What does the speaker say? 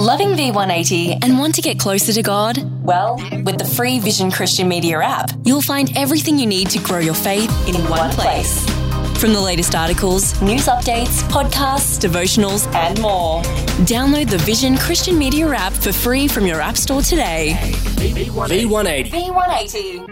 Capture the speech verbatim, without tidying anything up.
Loving V one eighty and want to get closer to God? Well, with the free Vision Christian Media app, you'll find everything you need to grow your faith in, in one, one place. From the latest articles, news updates, podcasts, devotionals, and more. Download the Vision Christian Media app for free from your app store today. V one eighty. V one eighty.